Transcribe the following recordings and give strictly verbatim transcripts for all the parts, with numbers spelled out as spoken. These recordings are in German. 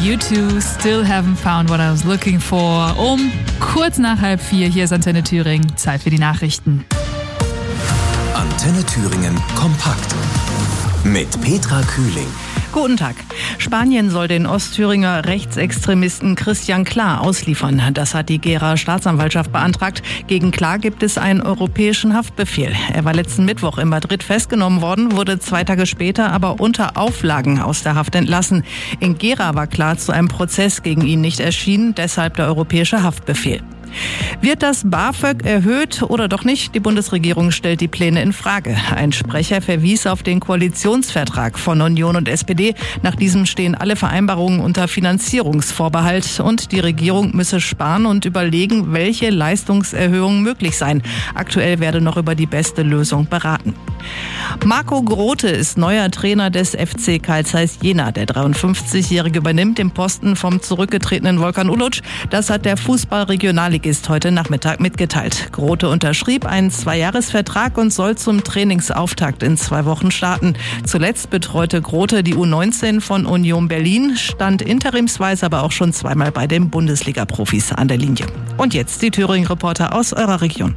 U two, Still Haven't Found What I Was Looking For. Um kurz nach halb vier, hier ist Antenne Thüringen. Zeit für die Nachrichten. Antenne Thüringen kompakt mit Petra Kühling. Guten Tag. Spanien soll den Ostthüringer Rechtsextremisten Christian Klar ausliefern. Das hat die Gera Staatsanwaltschaft beantragt. Gegen Klar gibt es einen europäischen Haftbefehl. Er war letzten Mittwoch in Madrid festgenommen worden, wurde zwei Tage später aber unter Auflagen aus der Haft entlassen. In Gera war Klar zu einem Prozess gegen ihn nicht erschienen, deshalb der europäische Haftbefehl. Wird das BAföG erhöht oder doch nicht? Die Bundesregierung stellt die Pläne in Frage. Ein Sprecher verwies auf den Koalitionsvertrag von Union und S P D. Nach diesem stehen alle Vereinbarungen unter Finanzierungsvorbehalt und die Regierung müsse sparen und überlegen, welche Leistungserhöhungen möglich seien. Aktuell werde noch über die beste Lösung beraten. Marco Grote ist neuer Trainer des F C Carl Zeiss Jena. Der dreiundfünfzigjährige übernimmt den Posten vom zurückgetretenen Volkan Uluc. Das hat der Fußball-Regionalligist heute Nachmittag mitgeteilt. Grote unterschrieb einen Zweijahresvertrag und soll zum Trainingsauftakt in zwei Wochen starten. Zuletzt betreute Grote die U neunzehn von Union Berlin, stand interimsweise aber auch schon zweimal bei den Bundesliga-Profis an der Linie. Und jetzt die Thüringen-Reporter aus eurer Region.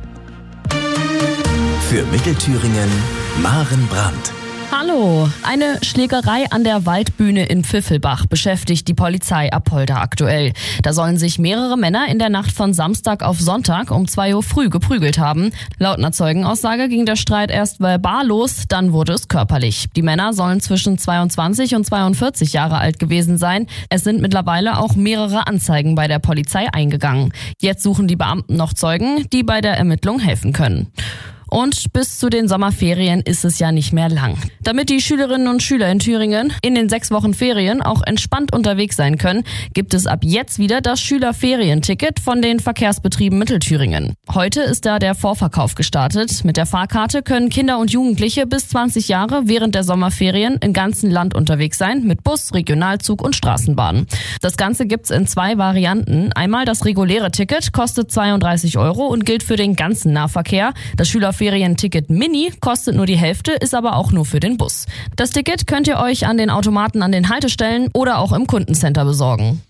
Für Mittelthüringen Maren Brandt. Hallo, eine Schlägerei an der Waldbühne in Pfiffelbach beschäftigt die Polizei Apolda aktuell. Da sollen sich mehrere Männer in der Nacht von Samstag auf Sonntag um zwei Uhr früh geprügelt haben. Laut einer Zeugenaussage ging der Streit erst verbal los, dann wurde es körperlich. Die Männer sollen zwischen zweiundzwanzig und zweiundvierzig Jahre alt gewesen sein. Es sind mittlerweile auch mehrere Anzeigen bei der Polizei eingegangen. Jetzt suchen die Beamten noch Zeugen, die bei der Ermittlung helfen können. Und bis zu den Sommerferien ist es ja nicht mehr lang. Damit die Schülerinnen und Schüler in Thüringen in den sechs Wochen Ferien auch entspannt unterwegs sein können, gibt es ab jetzt wieder das Schülerferienticket von den Verkehrsbetrieben Mittelthüringen. Heute ist da der Vorverkauf gestartet. Mit der Fahrkarte können Kinder und Jugendliche bis zwanzig Jahre während der Sommerferien im ganzen Land unterwegs sein, mit Bus, Regionalzug und Straßenbahn. Das Ganze gibt's in zwei Varianten. Einmal das reguläre Ticket kostet zweiunddreißig Euro und gilt für den ganzen Nahverkehr. Das Schüler Ferienticket Mini kostet nur die Hälfte, ist aber auch nur für den Bus. Das Ticket könnt ihr euch an den Automaten an den Haltestellen oder auch im Kundencenter besorgen.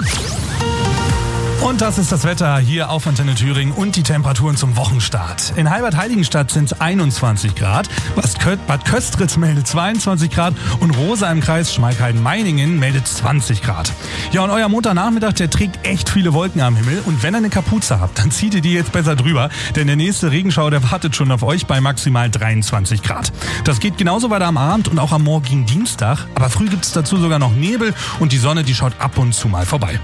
Und das ist das Wetter hier auf Antenne Thüringen und die Temperaturen zum Wochenstart. In Heilbad-Heiligenstadt sind es einundzwanzig Grad, Bad Köstritz meldet zweiundzwanzig Grad und Rosa im Kreis Schmalkalden-Meiningen meldet zwanzig Grad. Ja, und euer Montagnachmittag, der trägt echt viele Wolken am Himmel und wenn ihr eine Kapuze habt, dann zieht ihr die jetzt besser drüber, denn der nächste Regenschauer, der wartet schon auf euch bei maximal dreiundzwanzig Grad. Das geht genauso weiter am Abend und auch am morgigen Dienstag, aber früh gibt es dazu sogar noch Nebel und die Sonne, die schaut ab und zu mal vorbei.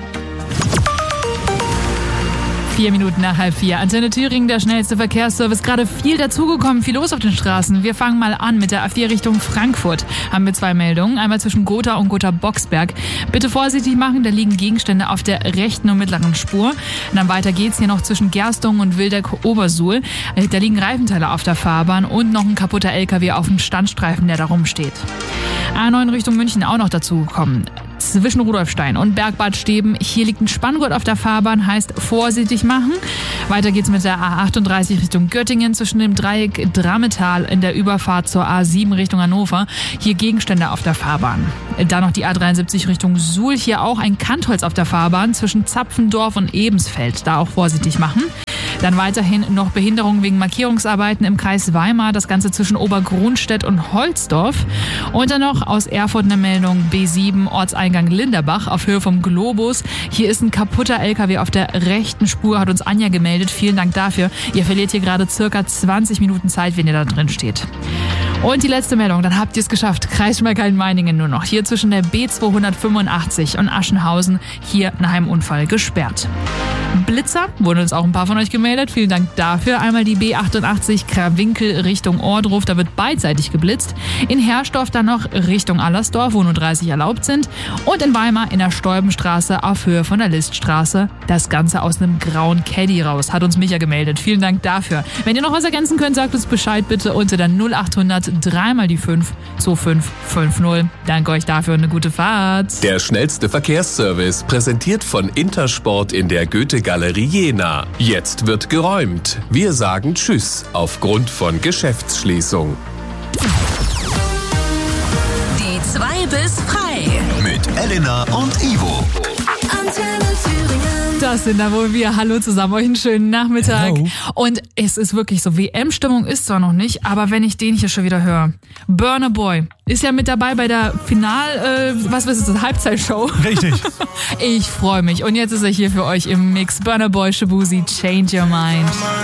Vier Minuten nach halb vier. Antenne Thüringen, der schnellste Verkehrsservice. Gerade viel dazugekommen, viel los auf den Straßen. Wir fangen mal an mit der A vier Richtung Frankfurt. Haben wir zwei Meldungen. Einmal zwischen Gotha und Gotha-Boxberg. Bitte vorsichtig machen, da liegen Gegenstände auf der rechten und mittleren Spur. Und dann weiter geht's hier noch zwischen Gerstungen und Wildeck-Obersuhl. Da liegen Reifenteile auf der Fahrbahn und noch ein kaputter L K W auf dem Standstreifen, der da rumsteht. A neun Richtung München auch noch dazugekommen. Zwischen Rudolfstein und Bergbad Steben. Hier liegt ein Spanngurt auf der Fahrbahn, heißt vorsichtig machen. Weiter geht's mit der A achtunddreißig Richtung Göttingen zwischen dem Dreieck Drammetal in der Überfahrt zur A sieben Richtung Hannover. Hier Gegenstände auf der Fahrbahn. Dann noch die A dreiundsiebzig Richtung Suhl. Hier auch ein Kantholz auf der Fahrbahn zwischen Zapfendorf und Ebensfeld. Da auch vorsichtig machen. Dann weiterhin noch Behinderungen wegen Markierungsarbeiten im Kreis Weimar, das Ganze zwischen Obergrunstedt und Holzdorf. Und dann noch aus Erfurt eine Meldung B sieben, Ortseingang Linderbach auf Höhe vom Globus. Hier ist ein kaputter L K W auf der rechten Spur, hat uns Anja gemeldet. Vielen Dank dafür. Ihr verliert hier gerade circa zwanzig Minuten Zeit, wenn ihr da drin steht. Und die letzte Meldung, dann habt ihr es geschafft. Kreis Schmalkalden-Meiningen nur noch. Hier zwischen der B zweihundertfünfundachtzig und Aschenhausen, hier ein Heimunfall gesperrt. Blitzer, wurden uns auch ein paar von euch gemeldet. Vielen Dank dafür. Einmal die B achtundachtzig Krawinkel Richtung Ohrdruf, da wird beidseitig geblitzt. In Herrsdorf dann noch Richtung Allersdorf, wo nur dreißig erlaubt sind. Und in Weimar in der Stolbenstraße auf Höhe von der Liststraße. Das Ganze aus einem grauen Caddy raus, hat uns Micha gemeldet. Vielen Dank dafür. Wenn ihr noch was ergänzen könnt, sagt uns Bescheid bitte unter der null achthundert drei mal die fünf zwei fünf fünf null. Danke euch dafür und eine gute Fahrt. Der schnellste Verkehrsservice, präsentiert von Intersport in der Goethe-Galerie Jena. Jetzt wird geräumt. Wir sagen Tschüss aufgrund von Geschäftsschließung. Die zwei bis frei. Mit Elena und Ivo. Das sind da wohl wir. Hallo zusammen, euch einen schönen Nachmittag. Hello. Und es ist wirklich so, W M-Stimmung ist zwar noch nicht, aber wenn ich den hier schon wieder höre. Burna Boy ist ja mit dabei bei der Final, äh, was ist das, Halbzeitshow. Richtig. Ich freue mich. Und jetzt ist er hier für euch im Mix. Burna Boy, Shaboozey, Change Your Mind.